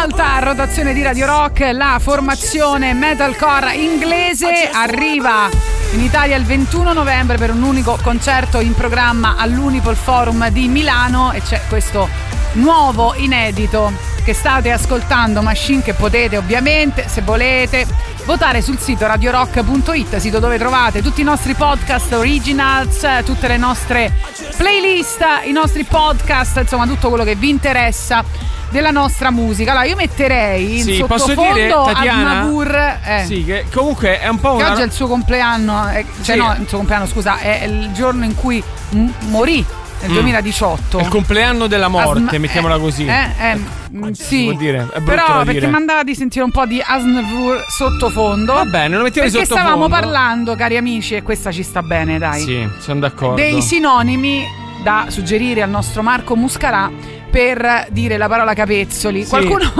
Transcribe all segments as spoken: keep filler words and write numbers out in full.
alta rotazione di Radio Rock, la formazione metalcore inglese arriva in Italia il ventuno novembre per un unico concerto in programma all'Unipol Forum di Milano, e c'è questo nuovo inedito che state ascoltando, Machine, che potete ovviamente, se volete, votare sul sito radio rock punto it, sito dove trovate tutti i nostri podcast originals, tutte le nostre playlist, i nostri podcast, insomma tutto quello che vi interessa della nostra musica. Allora io metterei in sì, sottofondo posso dire, Tatiana, Aznavour, eh, sì, che comunque è un po' che una... oggi è il suo compleanno, eh, cioè sì. no, il suo compleanno, scusa, è il giorno in cui m- morì nel mm. duemiladiciotto. È il compleanno della morte, Asma- mettiamola eh, così. Eh, eh, ecco, sì, vuol dire, è brutto però da perché dire. mandava di sentire un po' di Aznavour sottofondo. Va bene, lo mettiamo perché sottofondo. stavamo parlando, cari amici, e questa ci sta bene, dai. Sì, sono d'accordo. Dei sinonimi da suggerire al nostro Marco Muscarà per dire la parola capezzoli. Sì. Qualcuno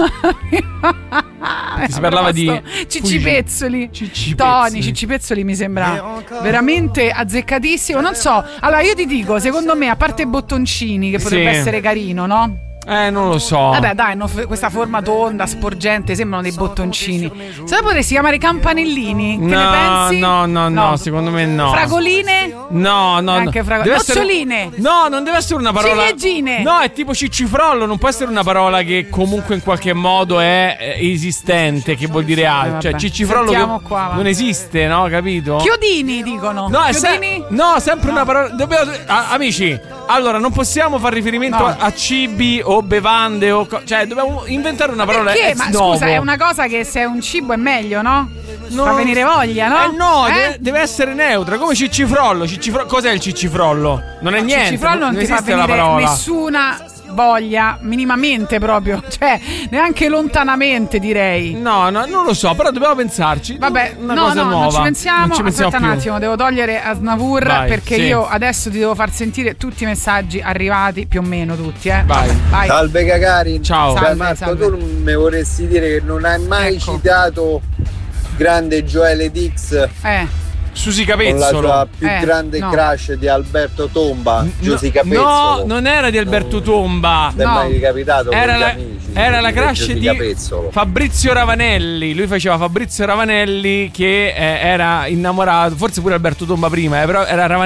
si parlava di Ciccipezzoli. Ciccipezzoli. Tony Ciccipezzoli mi sembra veramente azzeccatissimo. Non so, allora io ti dico, secondo me, a parte i bottoncini, che potrebbe sì. essere carino, no? Eh, non lo so. Vabbè, dai, no, questa forma tonda, sporgente, sembrano dei bottoncini. Se no potresti chiamare campanellini. Che no, ne pensi? No, no, no, no, secondo me no. Fragoline? No, no, Anche no. frago- Deve essere- Noccioline? No, non deve essere una parola. Ciliegine? No, è tipo ciccifrollo, non può essere una parola che comunque in qualche modo è eh, esistente, che vuol dire altro. vabbè. Cioè, ciccifrollo Sentiamo che qua, va. non esiste, no, capito? Chiodini dicono. No, è Chiodini? se- no, sempre una parola. Dobbiamo, ah, amici, allora non possiamo far riferimento No. a, a cibi o bevande o co- cioè dobbiamo inventare una parola Perché? ex Ma novo. scusa, è una cosa che se è un cibo è meglio, no? No. Fa venire voglia, no? Eh no, Eh? Deve, deve essere neutra, come ciccifrollo. Ciccifro- Cos'è il ciccifrollo? Non è niente. Cicifrollo non, ti fa esiste la venire parola. nessuna voglia, minimamente proprio, cioè neanche lontanamente, direi. No, no, non lo so, però dobbiamo pensarci. Vabbè, una no, cosa no, nuova. non ci pensiamo. Non ci pensiamo Aspetta più. un attimo, devo togliere Aznavour. Vai, perché sì. io adesso ti devo far sentire tutti i messaggi arrivati, più o meno tutti, eh. Vai. Vai. Salve Cagari. Ciao. Beh, Salve, Marco, salve. tu non mi vorresti dire che non hai mai Ecco. citato grande Joele Dix Eh. Susi con la Capezzolo. sua più Eh, grande no. crush di Alberto Tomba, Giusy No, Capezzolo. non era di Alberto Tomba. Ti è no. mai capitato Era con gli la, amici? era la crush Giusy di Capezzolo. Fabrizio Ravanelli. Lui faceva Fabrizio Ravanelli, che eh, era innamorato, forse pure Alberto Tomba prima, eh, però era Ravanelli